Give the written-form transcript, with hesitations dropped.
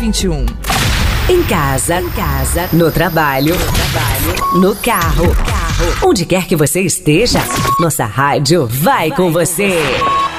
2021. Em casa, no trabalho, no carro. Onde quer que você esteja, nossa rádio vai com você.